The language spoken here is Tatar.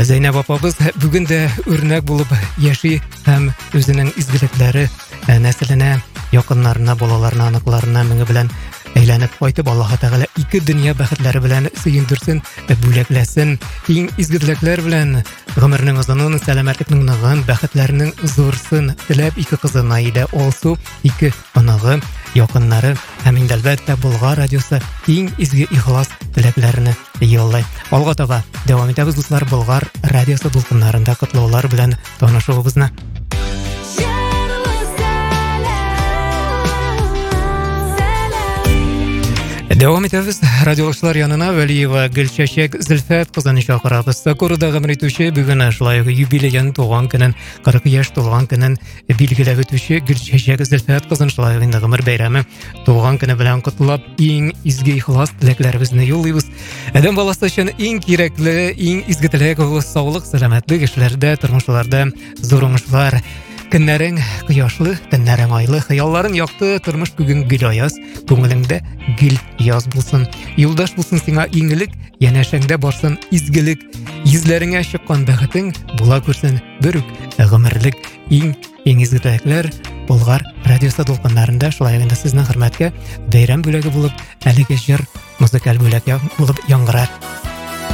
Зәйнәп апабыз бүген дә үрнәк булып яши һәм үзенең изгелекләре нәселенә, якыннарына, балаларына, аныкларына меңе белән әйләнеп кайтып, Аллаһ Тәгалә ике дөнья бәхетләре белән сөендерсен, бүләкләсен. Иң изгелекләр белән гомернең озынын, сәламәтлекнең ныгын, бәхетләрнең зурсын теләп, ике кызы Наида, Алсу, ике оныгы, якыннары һәм инде әлбәттә Болгар радиосы иң изге ихлас теләкләрне юллай. Алга таба дәвам итәбез дуслар, Болгар радиосы дулкыннарында котлаулар белән танышуыбызны. Дәвам итәбез радиолышлар янына. Вәлиева Гөлчәчәк Зөлфәт кызын чакырабыз. Сокурда гомер итүче, бүген шулай юбилейын, туган көнен, 40 яшь тулган көнен билгеләп үтүче Гөлчәчәк Зөлфәт кызын шулай инде гомер бәйрәме туган көне белән котлап, иң изге ихлас теләкләребезне юллыйбыз. Адәм баласы өчен иң кирәкле, иң изге теләк ул саулык, сәламәтлек, эшләрдә, тормышларда зур уңышлар. Көннәрең кояшлы, төннәрең айлы, хыялларың якты, тормыш бүген гөл аяз, күңелеңдә гөл яз булсын. Юлдаш булсын сиңа иңелек, янәшәңдә барсын изгелек, йөзләреңә чыккан бәхетең була күрсен бер үк гомерлек. Иң изге теләкләр Болгар радиосы дулкыннарында шулай инде сезнең хөрмәткә бәйрәм бүләге булып, әлеге җыр музыкаль бүләк булып яңгырар.